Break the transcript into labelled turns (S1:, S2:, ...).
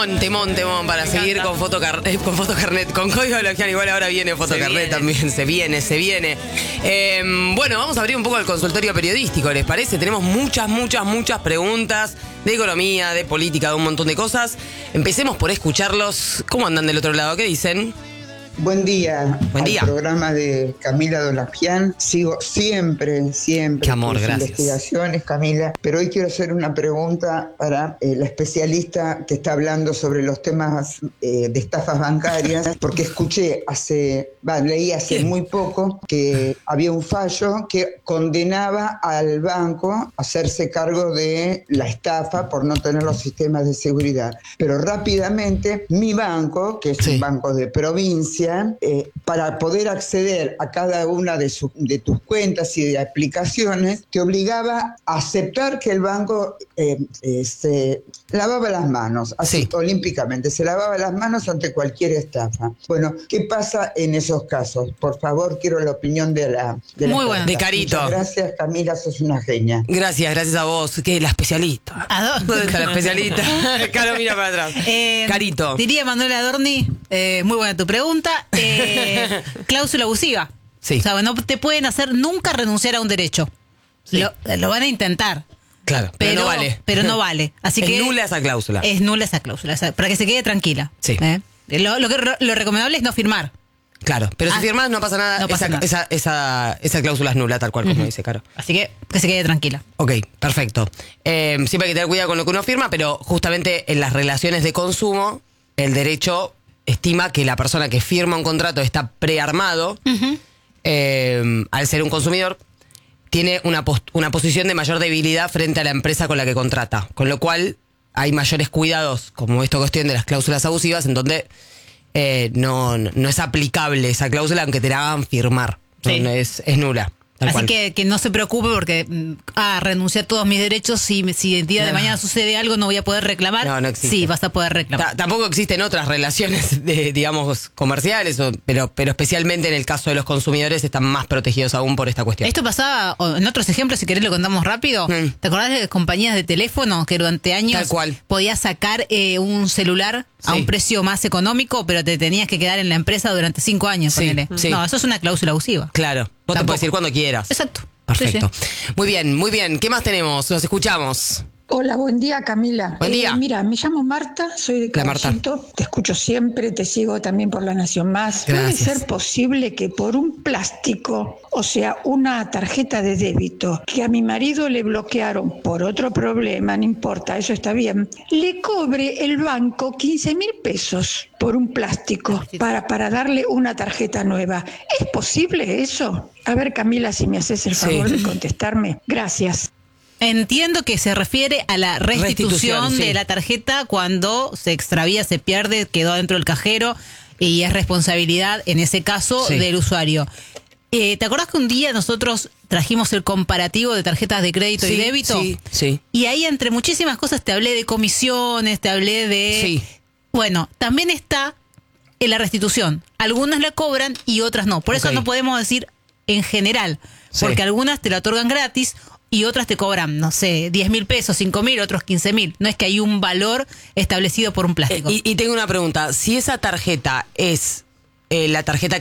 S1: Temón para seguir con fotocarnet, con código de Logian. Igual ahora viene fotocarnet también, se viene. Bueno, vamos a abrir un poco el consultorio periodístico, ¿les parece? Tenemos muchas preguntas de economía, de política, de un montón de cosas. Empecemos por escucharlos. ¿Cómo andan del otro lado? ¿Qué dicen?
S2: Buen día. Programa de Camila Dolagian. Sigo siempre
S1: Qué amor,
S2: tus
S1: gracias.
S2: investigaciones, Camila. Pero hoy quiero hacer una pregunta para la especialista que está hablando sobre los temas de estafas bancarias, porque leí hace muy poco que había un fallo que condenaba al banco a hacerse cargo de la estafa por no tener los sistemas de seguridad. Pero rápidamente mi banco, que es un banco de provincia, para poder acceder a cada una de tus cuentas y de aplicaciones, te obligaba a aceptar que el banco se lavaba las manos, así olímpicamente, se lavaba las manos ante cualquier estafa. Bueno, ¿qué pasa en esos casos? Por favor, quiero la opinión de
S1: Muy bueno. De Carito.
S2: Muchas gracias, Camila, sos una genia.
S1: Gracias a vos, que es la especialista. ¿Dónde está la especialista? Caro, mira para atrás. Carito.
S3: Diría Manuel Adorni, muy buena tu pregunta. Cláusula abusiva.
S1: Sí.
S3: O sea, no te pueden hacer nunca renunciar a un derecho. Sí. Lo van a intentar.
S1: Claro, pero no vale.
S3: Así que
S1: es nula esa cláusula.
S3: Es nula esa cláusula, para que se quede tranquila.
S1: Sí.
S3: Lo recomendable es no firmar.
S1: Claro, pero si firmás no pasa nada. Esa cláusula es nula, tal cual como dice Caro.
S3: Así que se quede tranquila.
S1: Ok, perfecto. Siempre hay que tener cuidado con lo que uno firma, pero justamente en las relaciones de consumo, el derecho estima que la persona que firma un contrato está prearmado, al ser un consumidor, tiene una posición de mayor debilidad frente a la empresa con la que contrata. Con lo cual hay mayores cuidados, como esta cuestión de las cláusulas abusivas, en donde no es aplicable esa cláusula aunque te la hagan firmar.
S3: Sí.
S1: No, es nula.
S3: Así que no se preocupe porque renuncié a todos mis derechos. Si el día de mañana sucede algo, no voy a poder reclamar.
S1: No existe.
S3: Sí, vas a poder reclamar.
S1: Tampoco existen otras relaciones, digamos, comerciales, pero especialmente en el caso de los consumidores están más protegidos aún por esta cuestión.
S3: Esto pasaba en otros ejemplos, si querés lo contamos rápido. ¿Te acordás de compañías de teléfono que durante años podías sacar un celular a un precio más económico, pero te tenías que quedar en la empresa durante 5 años?
S1: Sí.
S3: No, eso es una cláusula abusiva.
S1: Claro. Vos te puedes ir cuando quieras.
S3: Exacto.
S1: Perfecto.
S3: Sí.
S1: Muy bien. ¿Qué más tenemos? Los escuchamos.
S4: Hola, buen día, Camila.
S1: Buen día.
S4: Mira, me llamo Marta, soy de Caballito, te escucho siempre, te sigo también por La Nación Más.
S1: Gracias.
S4: ¿Puede ser posible que por un plástico, o sea, una tarjeta de débito, que a mi marido le bloquearon por otro problema, no importa, eso está bien, le cobre el banco 15.000 pesos por un plástico para darle una tarjeta nueva? ¿Es posible eso? A ver, Camila, si me haces el favor de contestarme. Gracias.
S3: Entiendo que se refiere a la restitución de la tarjeta cuando se extravía, se pierde, quedó dentro del cajero y es responsabilidad, en ese caso, del usuario. ¿Te acordás que un día nosotros trajimos el comparativo de tarjetas de crédito y débito?
S1: Sí.
S3: Y ahí, entre muchísimas cosas, te hablé de comisiones, te hablé de...
S1: Sí.
S3: Bueno, también está en la restitución. Algunas la cobran y otras no. Por eso no podemos decir en general, porque algunas te la otorgan gratis y otras te cobran, no sé, 10.000 pesos, 5.000, otros 15.000. No es que hay un valor establecido por un plástico.
S1: Y tengo una pregunta. Si esa tarjeta es la tarjeta